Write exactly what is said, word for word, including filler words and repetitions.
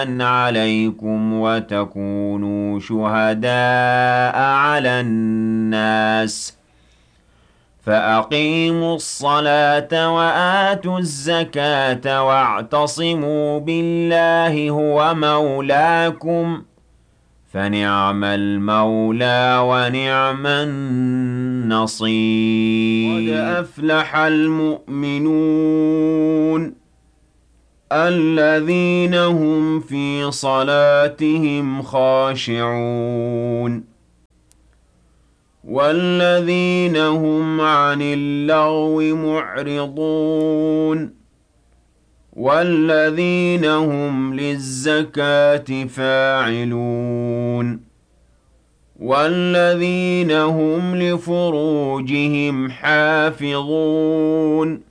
عليكم وتكونوا شهداء على الناس فأقيموا الصلاة وآتوا الزكاة واعتصموا بالله هو مولاكم فنعم المولى ونعم النصير. قد أفلح المؤمنون الذين هم في صلاتهم خاشعون والذين هم عن اللغو معرضون والذين هم للزكاة فاعلون والذين هم لفروجهم حافظون